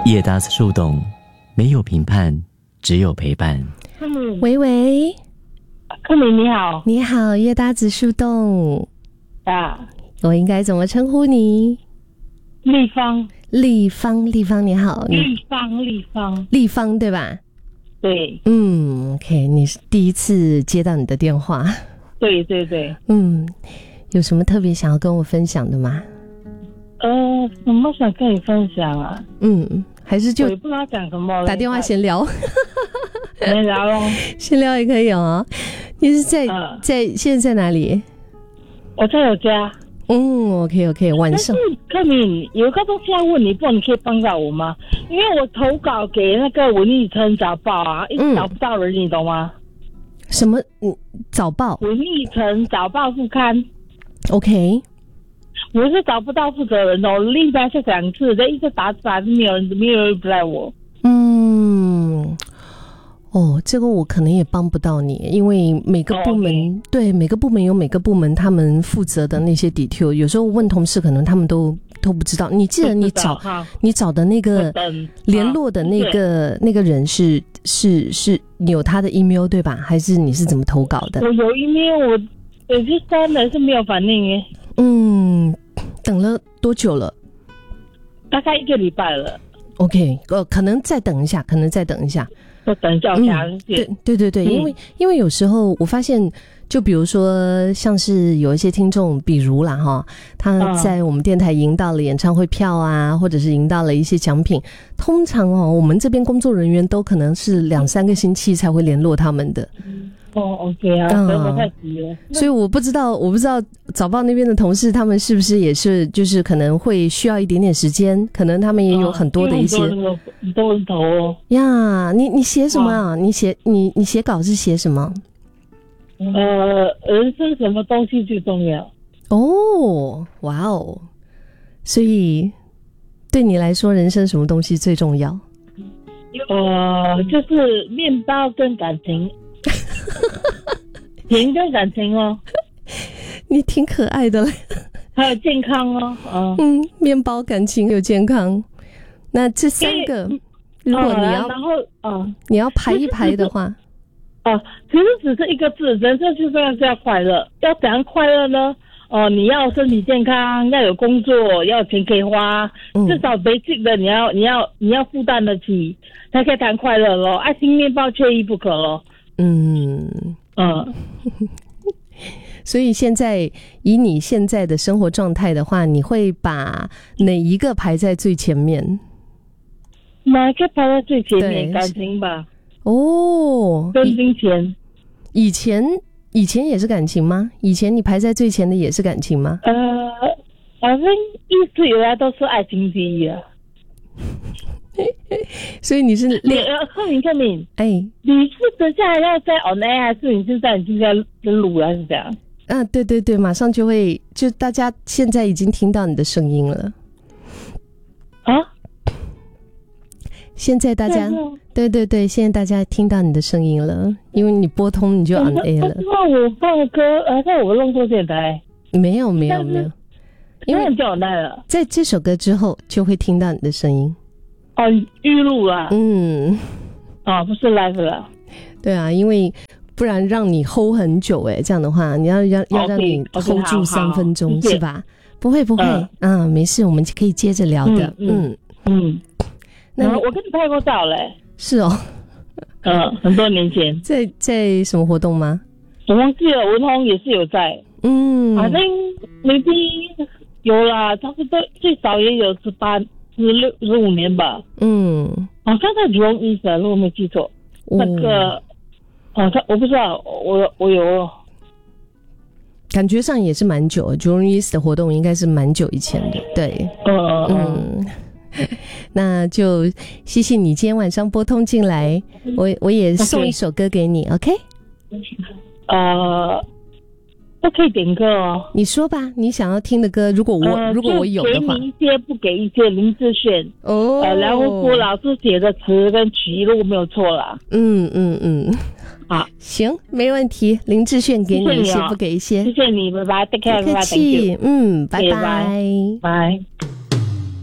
叶达斯树洞，没有评判，只有陪伴。 喂喂， 克敏你好。 你好，叶达子树洞啊， 我应该怎么称呼你？ 立方立方你好。立方对吧？ 对。 OK， 你是第一次接到你的电话。 对对对。 有什么特别想要跟我分享的吗？ 什么想跟你分享啊？ 还是就我也不知道讲什么， 打电话闲聊。 闲聊咯。 闲聊也可以哦。你是在现在在哪里？ 我在我家。 OK， 晚上。 但是克敏有一个东西要问你，不然你可以帮到我吗？因为我投稿给那个文艺城早报啊，一直找不到人，你懂吗？ 什么？早报？ 文艺城早报副刊。 OK。 我是找不到负责人的，我另外是2次，但一直打没有人reply我。 这个我可能也帮不到你，因为每个部门对每个部门有每个部门他们负责的那些 detail， 有时候问同事可能他们都不知道。你记得你找的那个联络的那个人是你有他的 email 对吧？还是你是怎么投稿的？ 我有 email， 我去删了，是没有反应耶。 等了多久了？ 大概1个礼拜了。 OK， 可能再等一下。 我等一下， 对，因为有时候我发现，就比如说像是有一些听众，比如啦哈，他在我们电台赢到了演唱会票啊，或者是赢到了一些奖品，通常我们这边工作人员都可能是2-3个星期才会联络他们的。 OK 啊，所以我太急了。 所以我不知道早报那边的同事他们是不是也是就是可能会需要一点点时间，可能他们也有很多的一些很多人投哦。 呀，你写什么啊？你写稿是写什么？ 人生什么东西最重要？ 哇哦！所以对你来说，人生什么东西最重要？ 就是面包跟感情。钱跟感情哦。 你挺可爱的嘞。 还有健康哦。 面包、感情有健康，那这3个如果你要排一排的话， 其实只是一个字，人生就这样是要快乐。要怎样快乐呢？你要身体健康，要有工作，要有钱可以花，至少 basic 的你要负担得起，才可以谈快乐咯。爱情面包缺一不可咯。 所以现在以你现在的生活状态的话，你会把哪一个排在最前面？ 哪个排在最前面？感情吧。跟金钱。以前也是感情吗？以前你排在最前的也是感情吗？反正一直以来都是爱情第一啊。 所以你是克敏，你是等下还要再 on air， 还是你现在已经在录了，还是这样？ 对，马上就会，就大家现在已经听到你的声音了。现在大家对，现在大家听到你的声音了，因为你拨通你就 on air 了。 那我放歌，在我弄错电台？ 没有， 因为你就 on air 了， 在这首歌之后就会听到你的声音。 预录啊。不是 live 了。对啊，因为不然让你 hold 很久这样的话你要让你 hold 住3分钟是吧？不会没事，我们可以接着聊的。 那我跟你拍过照嘞。 是哦。 很多年前。 在什么活动吗？ 我忘记了，文宏也是有在。反正maybe有啦，差不多最少也有15年吧。好像在Jurong East，如果没记错。那个我不知道，我有感觉上也是蛮久的，Jurong East 的活动应该是蛮久以前的。对。那就谢谢你今天晚上拨通进来，我也送一首歌给你。 OK。 都可以点歌哦。 你说吧，你想要听的歌，如果我有的话。 给你一些不给一些，林志炫。梁文福老师写的词跟曲，如果没有错啦。好， 行，没问题。林志炫给你一些，不给一些。 谢谢你，拜拜，take care， 不客气。拜拜， 拜。